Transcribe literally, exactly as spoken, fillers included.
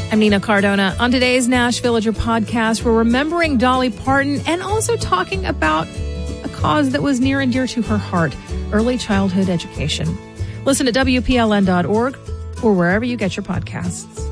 I'm Nina Cardona. On today's Nash Villager podcast, we're remembering Dolly Parton and also talking about a cause that was near and dear to her heart, early childhood education. Listen at W P L N dot org or wherever you get your podcasts.